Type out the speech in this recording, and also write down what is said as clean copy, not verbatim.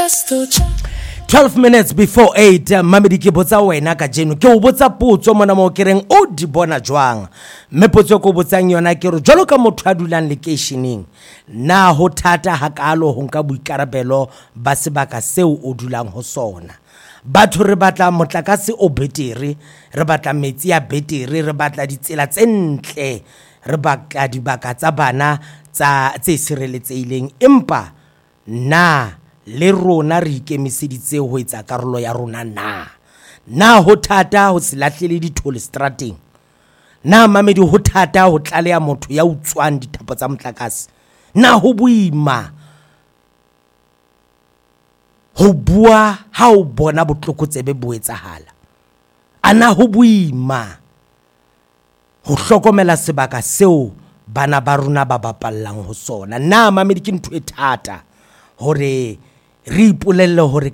12 minutes before 8 mamedi ke botsa wena ka jeno ke o botsa potso mona mo kereng o di bona jwang mme potso ko botsang yona ke re jalo ka motho a dulang locationeng na ho thata hakalo ho nka boikarabelo ba sebaka seo o dulang ho sona. Batho re batla motlakase o betere, re batla metsi a betere, re batla ditsela tse ntle, re batla dibaka tsa bana tse sireletsehileng, empa na le rona re ikemiseditse ho etsa karolo ya rona na ho thata ho se lahlele dithole strateng, na mamedi ho thata ho tlaleha motho ya utswang dithapo tsa motlakase, na ho boima ho bua ha o bona botlokotsebe bo etsahala, ana ho boima ho hlokomela sebaka seo bana ba rona ba bapallang ho sona. Na mamedi ke ntho e thata hore re ipolelle hore